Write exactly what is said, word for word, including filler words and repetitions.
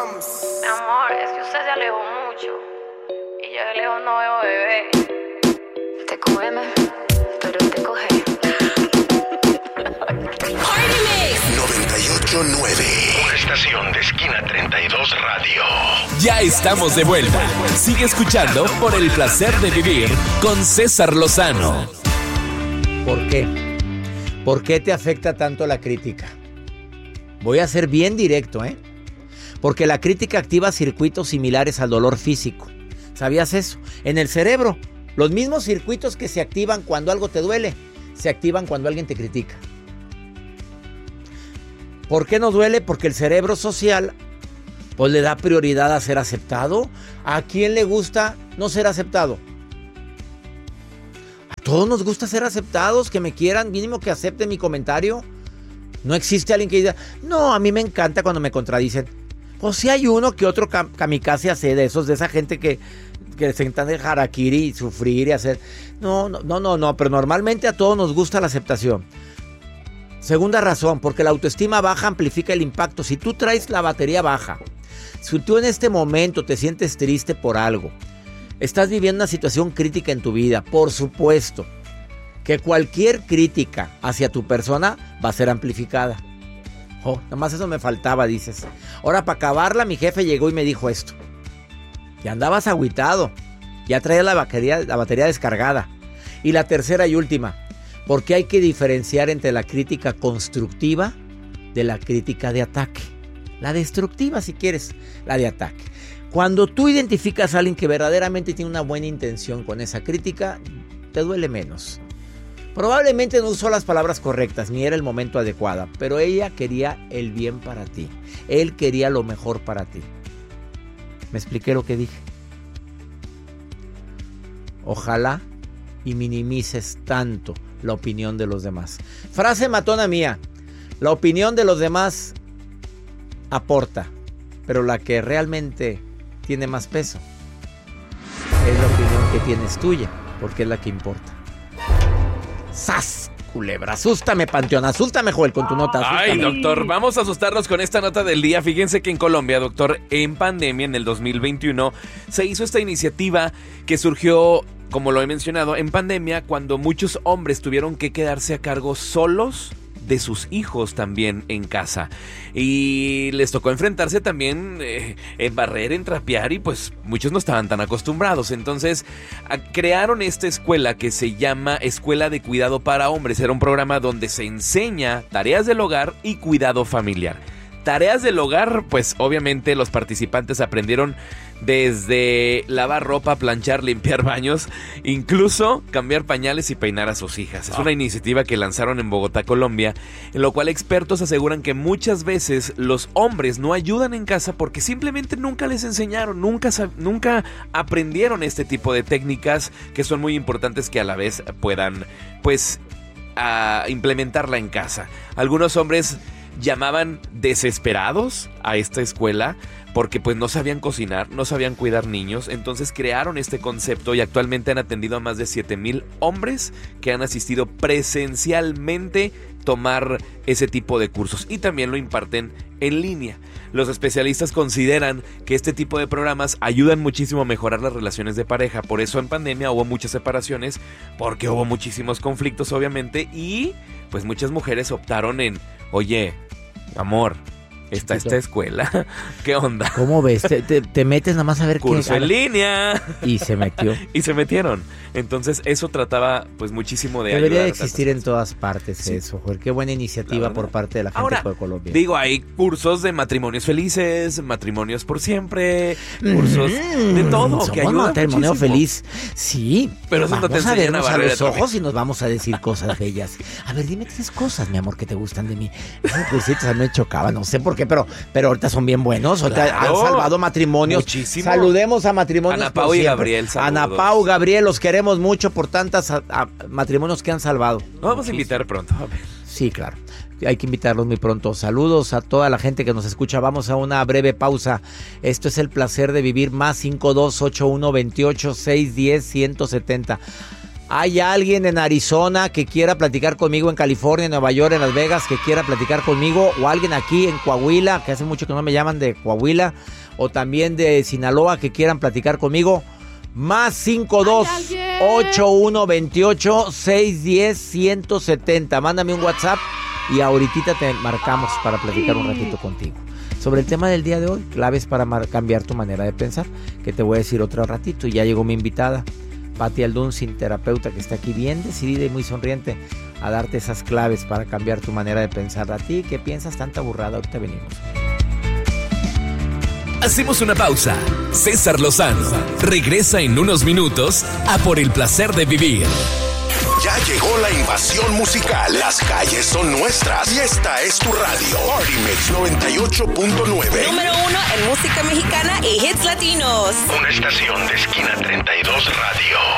Drums. Mi amor, es que usted se alejó mucho y yo de lejos no veo bebé. Te cógeme, pero te coge. Party Mix noventa y ocho nueve. Una estación de Esquina treinta y dos Radio. Ya estamos de vuelta. Sigue escuchando Por el Placer de Vivir con César Lozano. ¿Por qué? ¿Por qué te afecta tanto la crítica? Voy a ser bien directo, ¿eh? Porque la crítica activa circuitos similares al dolor físico. ¿Sabías eso? En el cerebro, los mismos circuitos que se activan cuando algo te duele, se activan cuando alguien te critica. ¿Por qué nos duele? Porque el cerebro social pues le da prioridad a ser aceptado. ¿A quién le gusta no ser aceptado? A todos nos gusta ser aceptados, que me quieran, mínimo que acepten mi comentario. No existe alguien que diga, no, a mí me encanta cuando me contradicen. O si hay uno que otro kamikaze hace de esos, de esa gente que, que se intentan de harakiri y sufrir y hacer. No, no, no, no, no, pero normalmente a todos nos gusta la aceptación. Segunda razón, porque la autoestima baja amplifica el impacto. Si tú traes la batería baja, si tú en este momento te sientes triste por algo, estás viviendo una situación crítica en tu vida, por supuesto que cualquier crítica hacia tu persona va a ser amplificada. Oh, nada más eso me faltaba, dices. Ahora, para acabarla, mi jefe llegó y me dijo esto. Ya andabas agüitado. Ya traías la batería, la batería descargada. Y la tercera y última, porque hay que diferenciar entre la crítica constructiva de la crítica de ataque. La destructiva, si quieres, la de ataque. Cuando tú identificas a alguien que verdaderamente tiene una buena intención con esa crítica, te duele menos. Probablemente no usó las palabras correctas, ni era el momento adecuado, pero ella quería el bien para ti. Él quería lo mejor para ti. ¿Me expliqué lo que dije? Ojalá y minimices tanto la opinión de los demás. Frase matona mía. La opinión de los demás aporta, pero la que realmente tiene más peso es la opinión que tienes tuya, porque es la que importa. ¡Sas! Culebra, asústame, Panteón, asústame, Joel, con tu nota. Asústame. Ay, doctor, vamos a asustarnos con esta nota del día. Fíjense que en Colombia, doctor, en pandemia, en el dos mil veintiuno, se hizo esta iniciativa que surgió, como lo he mencionado, en pandemia, cuando muchos hombres tuvieron que quedarse a cargo solos de sus hijos también en casa. Y les tocó enfrentarse también eh, en barrer, en trapear, y pues muchos no estaban tan acostumbrados. Entonces a, crearon esta escuela que se llama Escuela de Cuidado para Hombres. Era un programa donde se enseña tareas del hogar y cuidado familiar. Tareas del hogar, pues obviamente los participantes aprendieron desde lavar ropa, planchar, limpiar baños, incluso cambiar pañales y peinar a sus hijas. Es una iniciativa que lanzaron en Bogotá, Colombia, en lo cual expertos aseguran que muchas veces los hombres no ayudan en casa porque simplemente nunca les enseñaron, nunca, nunca aprendieron este tipo de técnicas que son muy importantes, que a la vez puedan, pues, a implementarla en casa. Algunos hombres llamaban desesperados a esta escuela porque pues no sabían cocinar, no sabían cuidar niños. Entonces crearon este concepto y actualmente han atendido a más de siete mil hombres que han asistido presencialmente tomar ese tipo de cursos, y también lo imparten en línea. Los especialistas consideran que este tipo de programas ayudan muchísimo a mejorar las relaciones de pareja. Por eso en pandemia hubo muchas separaciones, porque hubo muchísimos conflictos obviamente, y pues muchas mujeres optaron en, oye, amor, está esta escuela, ¿qué onda? ¿Cómo ves? Te, te, te metes nada más a ver qué... Curso en línea. Y se metió. Y se metieron. Entonces eso trataba pues muchísimo de Debería ayudar. De existir en todas partes, sí. Eso, Joel. Qué buena iniciativa por parte de la gente. Ahora, de Colombia. Digo, hay cursos de matrimonios felices, matrimonios por siempre, cursos mm, de todo. Somos que ayudan matrimonio muchísimo. Feliz. Sí. Pero eso no te vamos a vernos a, a los ojos también. y nos vamos a decir cosas bellas. A ver, dime tres cosas, mi amor, que te gustan de mí. Esos cursitos a mí me chocaba, no sé por qué, pero, pero ahorita son bien buenos. Ahorita claro. Han salvado matrimonios. Muchísimo. Saludemos a matrimonios. Ana Pau y Gabriel, saludos. Ana Pau, Gabriel, los queremos mucho por tantas a, a, matrimonios que han salvado. Nos vamos muchísimo. A invitar pronto. A ver. Sí, claro. Hay que invitarlos muy pronto. Saludos a toda la gente que nos escucha. Vamos a una breve pausa. Esto es El Placer de Vivir. Más cinco dos ocho uno dos ocho seis uno cero uno siete cero. ¿Hay alguien en Arizona que quiera platicar conmigo, en California, en Nueva York, en Las Vegas, que quiera platicar conmigo? ¿O alguien aquí en Coahuila, que hace mucho que no me llaman de Coahuila? ¿O también de Sinaloa que quieran platicar conmigo? Más cinco dos ocho uno veintiocho seiscientos diez ciento setenta. Mándame un WhatsApp y ahorita te marcamos para platicar un ratito contigo. Sobre el tema del día de hoy, claves para mar- cambiar tu manera de pensar, que te voy a decir otro ratito. Y ya llegó mi invitada, Pati Alduncin, terapeuta, que está aquí bien decidida y muy sonriente a darte esas claves para cambiar tu manera de pensar. A ti que piensas tanta burrada, ahorita venimos. Hacemos una pausa. César Lozano regresa en unos minutos a Por el Placer de Vivir. Ya llegó la invasión musical. Las calles son nuestras y esta es tu radio. Party Mix noventa y ocho punto nueve. Número uno en música mexicana y hits latinos. Una estación de Esquina treinta y dos Radio.